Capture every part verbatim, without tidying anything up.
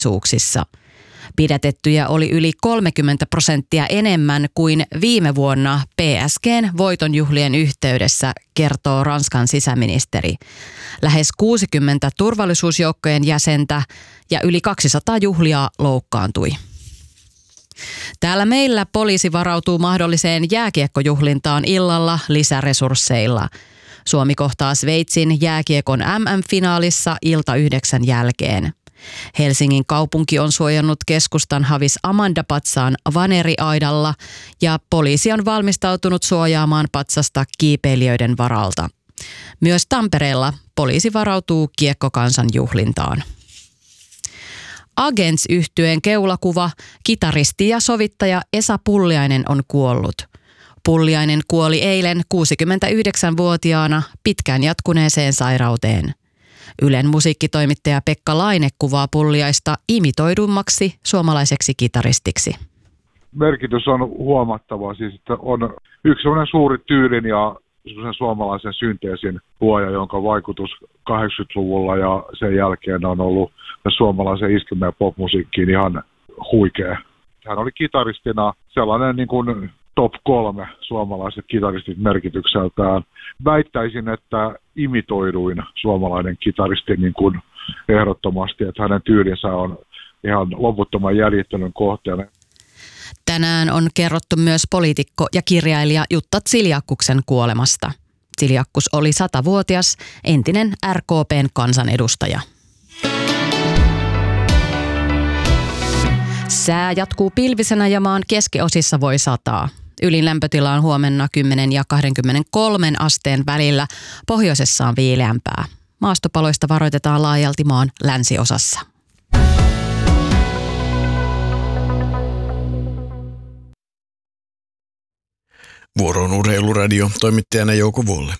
tilaisuuksissa. Pidätettyjä oli yli kolmekymmentä prosenttia enemmän kuin viime vuonna P S G:n voitonjuhlien yhteydessä, kertoo Ranskan sisäministeri. Lähes kuusikymmentä turvallisuusjoukkojen jäsentä ja yli kaksisataa juhlijaa loukkaantui. Täällä meillä poliisi varautuu mahdolliseen jääkiekkojuhlintaan illalla lisäresursseilla. Suomi kohtaa Sveitsin jääkiekon M M-finaalissa ilta yhdeksän jälkeen. Helsingin kaupunki on suojannut keskustan Havis Amanda-patsaan Vaneri-aidalla ja poliisi on valmistautunut suojaamaan patsasta kiipeilijöiden varalta. Myös Tampereella poliisi varautuu kiekkokansan juhlintaan. Agents-yhtyeen keulakuva, kitaristi ja sovittaja Esa Pulliainen on kuollut. Pulliainen kuoli eilen kuusikymmentäyhdeksänvuotiaana pitkään jatkuneeseen sairauteen. Ylen musiikkitoimittaja Pekka Laine kuvaa Pulliaista imitoidummaksi suomalaiseksi kitaristiksi. Merkitys on huomattava, siis että on yksi sellainen suuri tyylin ja suomalaisen synteesin luoja, jonka vaikutus kahdeksankymmentäluvulla ja sen jälkeen on ollut suomalaisen iskelmä- ja popmusiikkiin ihan huikea. Hän oli kitaristina sellainen niin kuin top kolme suomalaiset kitaristit merkitykseltään. Väittäisin, että imitoiduin suomalainen kitaristi niin kuin ehdottomasti, että hänen tyylinsä on ihan loputtoman järjettelyn kohteena. Tänään on kerrottu myös poliitikko ja kirjailija Jutta Tsiljak-kuksen kuolemasta. Tsiljak-kus oli satavuotias, entinen R K P:n kansanedustaja. Sää jatkuu pilvisenä ja maan keskiosissa voi sataa. Ylin lämpötila on huomenna kymmenen ja kaksikymmentäkolme asteen välillä, pohjoisessa on viileämpää. Maastopaloista varoitetaan laajalti maan länsiosassa. Vuoroon Urheiluradio, toimittajana Jouko Vuolle.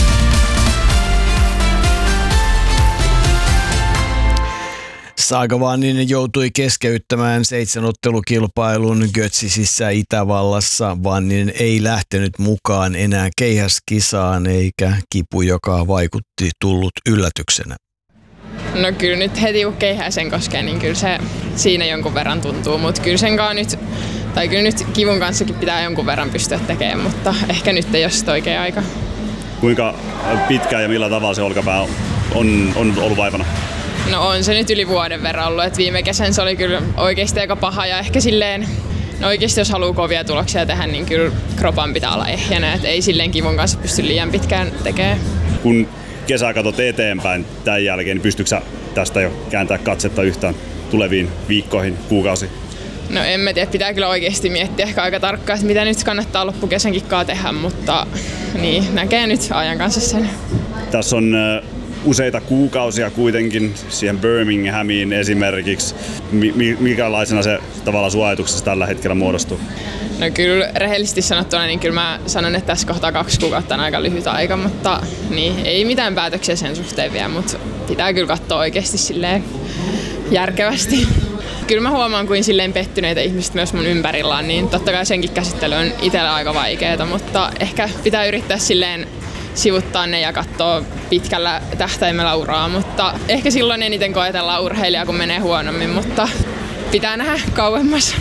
Saga Vanninen joutui keskeyttämään seitsemänottelukilpailun Götzisissä Itävallassa. Vanninen ei lähtenyt mukaan enää keihäskisaan eikä kipu, joka vaikutti, tullut yllätyksenä. No kyllä nyt heti kun keihäsen koskee, niin kyllä se siinä jonkun verran tuntuu, mutta kyllä sen kanssa nyt, tai kyllä nyt kivun kanssakin pitää jonkun verran pystyä tekemään, mutta ehkä nyt ei ole sit oikea aika. Kuinka pitkään ja millä tavalla se olkapää on, on ollut vaivana? No on se nyt yli vuoden verran ollut, että viime kesän se oli kyllä oikeasti aika paha ja ehkä silleen, no oikeasti jos haluaa kovia tuloksia tehdä, niin kyllä kropan pitää olla ehjänä, että ei silleen kivun kanssa pysty liian pitkään tekemään. Kun kesää katsot eteenpäin tämän jälkeen, niin pystytkö sä tästä jo kääntää katsetta yhtään tuleviin viikkoihin, kuukausiin? No en mä tiedä, pitää kyllä oikeasti miettiä ehkä aika tarkkaan, että mitä nyt kannattaa loppukesän kikkaa tehdä, mutta niin, näkee nyt ajan kanssa sen. Tässä on useita kuukausia kuitenkin siihen Birminghamiin esimerkiksi. Mikälaisena se tavallaan sun ajatuksessa tällä hetkellä muodostuu? No kyllä rehellisesti sanottuna, niin kyllä mä sanon, että tässä kohtaa kaksi kuukautta on aika lyhyt aika, mutta niin, ei mitään päätöksiä sen suhteen vielä, mutta pitää kyllä katsoa oikeasti silleen järkevästi. Kyllä mä huomaan, kuin silleen pettyneitä ihmiset myös mun ympärillä on, niin totta kai senkin käsittely on itsellä aika vaikeaa, mutta ehkä pitää yrittää silleen sivuttaa ne ja katsoa pitkällä tähtäimellä uraa, mutta ehkä silloin eniten koetellaan urheilijaa, kun menee huonommin, mutta pitää nähdä kauemmas.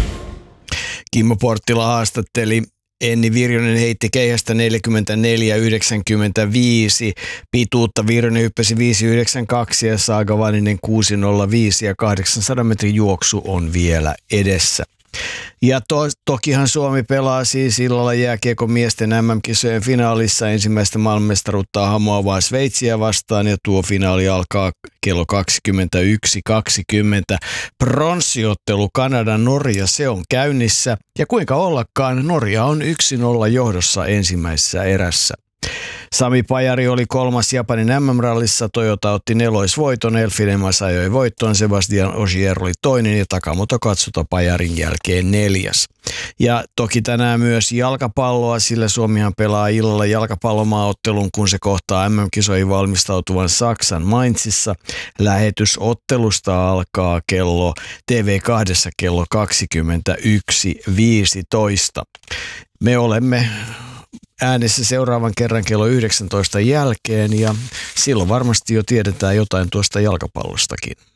Kimmo Porttila haastatteli. Enni Virjonen heitti keihästä neljäkymmentäneljä yhdeksänkymmentäviisi. Pituutta Virjonen hyppäsi viisi yhdeksänkymmentäkaksi ja Saga Vanninen kuusi nolla viisi ja kahdeksansadan metrin juoksu on vielä edessä. Ja to, tokihan Suomi pelaa siis illalla jääkiekon miesten M M-kisojen finaalissa ensimmäistä maailmanmestaruutta hamoavaa Sveitsiä vastaan ja tuo finaali alkaa kello kaksikymmentäyksi kaksikymmentä. Pronssiottelu Kanada-Norja, se on käynnissä ja kuinka ollakaan Norja on yksi nolla johdossa ensimmäisessä erässä. Sami Pajari oli kolmas Japanin M M-rallissa, Toyota otti neloisvoiton, Elfinemas ajoi voittoon, Sebastian Ogier oli toinen ja Takamoto Katsuta Pajarin jälkeen neljäs. Ja toki tänään myös jalkapalloa, sillä Suomihan pelaa illalla jalkapallomaaottelun, kun se kohtaa M M-kisoihin valmistautuvan Saksan Mainzissa. Lähetys ottelusta alkaa kello T V kaksi kello kaksikymmentäyksi viisitoista. Me olemme äänessä seuraavan kerran kello yhdeksäntoista jälkeen ja silloin varmasti jo tiedetään jotain tuosta jalkapallostakin.